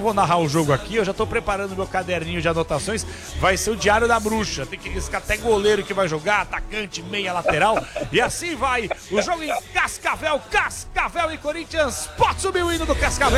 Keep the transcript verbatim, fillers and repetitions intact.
vou narrar o jogo aqui, eu já tô preparando meu caderninho de anotações. Vai ser o Diário da Bruxa. Tem que riscar até goleiro que vai jogar, atacante, meia, lateral. E assim vai o jogo em Cascavel. Cascavel e Corinthians. Pode subir o hino do Cascavel.